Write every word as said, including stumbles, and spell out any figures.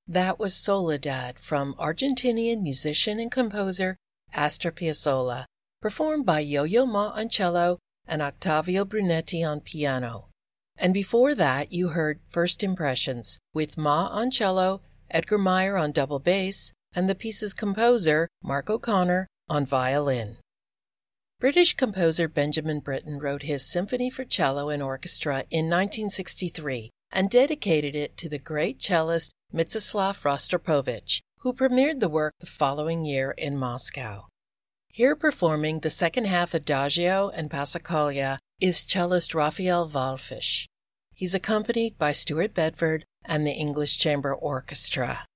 That was Soledad from Argentinian musician and composer Astor Piazzolla, performed by Yo-Yo Ma on cello and Octavio Brunetti on piano. And before that, you heard First Impressions with Ma on cello, Edgar Meyer on double bass, and the piece's composer, Mark O'Connor, on violin. British composer Benjamin Britten wrote his Symphony for Cello and Orchestra in nineteen sixty-three and dedicated it to the great cellist Mstislav Rostropovich, who premiered the work the following year in Moscow. Here performing the second half Adagio and Passacaglia is cellist Raphael Wallfisch. He's accompanied by Stuart Bedford and the English Chamber Orchestra.